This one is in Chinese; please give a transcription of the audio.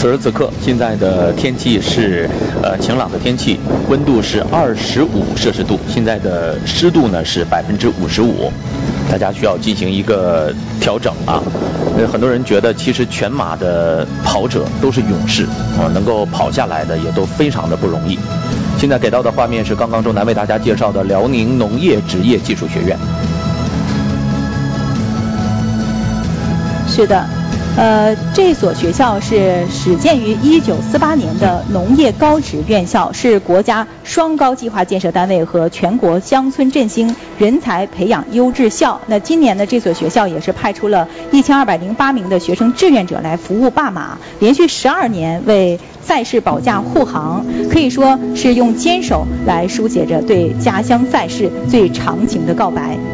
此时此刻，现在的天气是晴朗的天气，温度是25摄氏度，现在的湿度呢是55%，大家需要进行一个调整啊。很多人觉得其实全马的跑者都是勇士啊，能够跑下来的也都非常的不容易。现在给到的画面是刚刚钟南为大家介绍的辽宁农业职业技术学院。 是的。这所学校是始建于1948年的农业高职院校，是国家双高计划建设单位和全国乡村振兴人才培养优质校。那今年呢，这所学校也是派出了1208名的学生志愿者来服务罢马，连续12年为赛事保驾护航，可以说是用坚守来书写着对家乡赛事最长情的告白。